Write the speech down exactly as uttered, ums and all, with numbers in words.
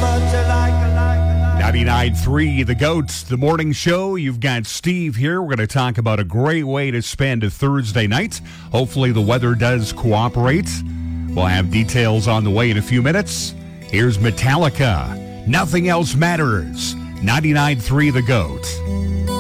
ninety-nine point three The Goats, the morning show. You've got Steve here. We're going to talk about a great way to spend a Thursday night. Hopefully the weather does cooperate. We'll have details on the way in a few minutes. Here's Metallica. Nothing Else Matters. ninety-nine point three The Goat.